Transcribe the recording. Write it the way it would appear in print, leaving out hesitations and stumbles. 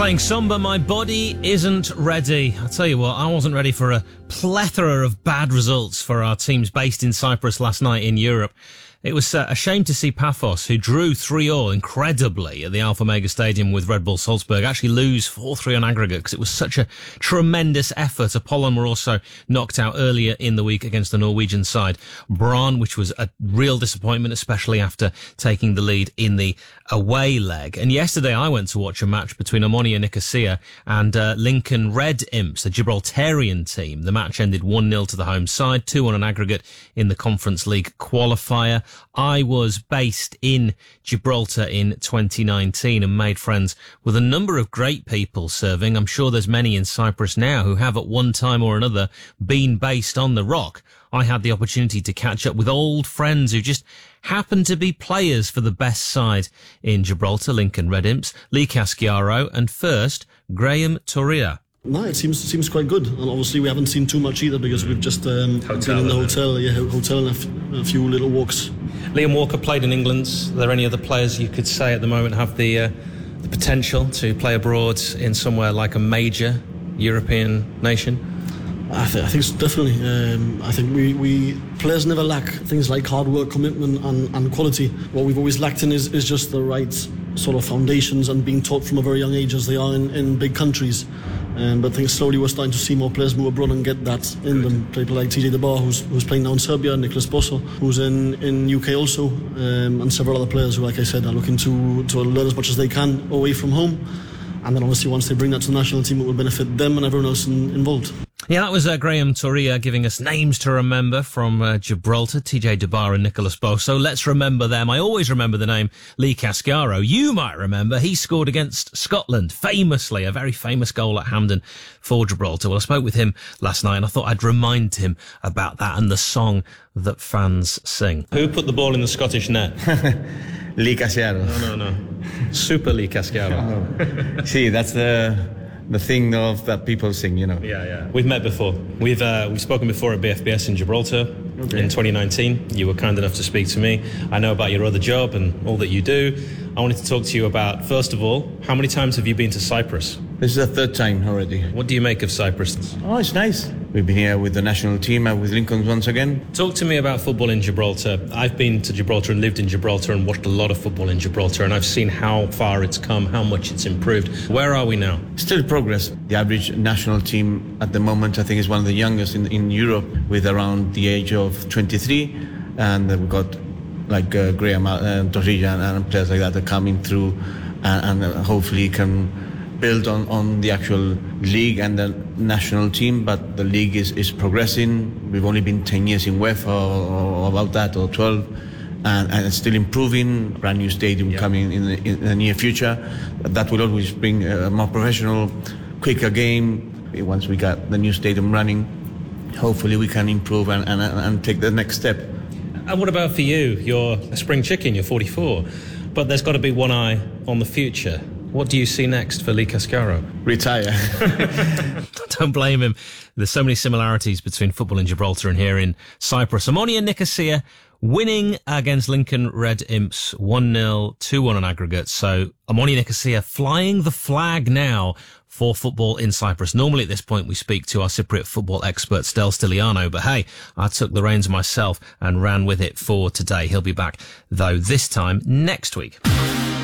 Playing Samba, My Body Isn't Ready. I'll tell you what, I wasn't ready for a plethora of bad results for our teams based in Cyprus last night in Europe. It was a shame to see Paphos, who drew 3-3 incredibly at the Alpha Mega Stadium with Red Bull Salzburg, actually lose 4-3 on aggregate because it was such a tremendous effort. Apollon were also knocked out earlier in the week against the Norwegian side, Brann, which was a real disappointment, especially after taking the lead in the away leg. And yesterday I went to watch a match between Omonia Nicosia and Lincoln Red Imps, the Gibraltarian team. The match ended 1-0 to the home side, 2-1 on aggregate in the Conference League qualifier. I was based in Gibraltar in 2019 and made friends with a number of great people serving. I'm sure there's many in Cyprus now who have at one time or another been based on the Rock. I had the opportunity to catch up with old friends who just happened to be players for the best side in Gibraltar, Lincoln Red Imps, Lee Casciaro, and first, Graham Torria. No, it seems quite good, and obviously we haven't seen too much either because we've just been in the hotel and a few little walks. Liam Walker played in England. Are there any other players you could say at the moment have the potential to play abroad in somewhere like a major European nation? I think it's definitely. I think we players never lack things like hard work, commitment, and quality. What we've always lacked in is just the right sort of foundations and being taught from a very young age as they are in big countries. But I think slowly we're starting to see more players move abroad and get that in them. People like TJ DeBar, who's playing now in Serbia, Nicholas Bosso, who's in UK also, and several other players who, like I said, are looking to learn as much as they can away from home. And then obviously once they bring that to the national team, it will benefit them and everyone else involved. Yeah, that was Graham Torria giving us names to remember from Gibraltar, TJ DeBar and Nicholas Bosso. Let's remember them. I always remember the name Lee Casciaro. You might remember he scored against Scotland, famously, a very famous goal at Hampden for Gibraltar. Well, I spoke with him last night and I thought I'd remind him about that and the song that fans sing. Who put the ball in the Scottish net? Lee Casciaro. No. Super Lee Casciaro. See, that's the thing of that people sing, you know. Yeah. We've met before. We've spoken before at BFBS in Gibraltar in 2019. You were kind enough to speak to me. I know about your other job and all that you do. I wanted to talk to you about, first of all, how many times have you been to Cyprus? This is the third time already. What do you make of Cyprus? Oh, it's nice. We've been here with the national team and with Lincoln once again. Talk to me about football in Gibraltar. I've been to Gibraltar and lived in Gibraltar and watched a lot of football in Gibraltar, and I've seen how far it's come, how much it's improved. Where are we now? Still progress. The average national team at the moment, I think, is one of the youngest in Europe, with around the age of 23. And we've got like Graham Torria and players like that are coming through and hopefully can build on the actual league and the national team. But the league is progressing. We've only been 10 years in UEFA or about that, or 12, and it's still improving. Brand new stadium coming in the near future. That will always bring a more professional, quicker game. Once we got the new stadium running, hopefully we can improve and take the next step. And what about for you? You're a spring chicken, you're 44, but there's got to be one eye on the future. What do you see next for Lee Casciaro? Retire. Don't blame him. There's so many similarities between football in Gibraltar and here in Cyprus. Omonia Nicosia winning against Lincoln Red Imps 1-0, 2-1 on aggregate. So Omonia Nicosia flying the flag now for football in Cyprus. Normally at this point we speak to our Cypriot football expert Stel Stiliano, but hey, I took the reins myself and ran with it for today. He'll be back though this time next week.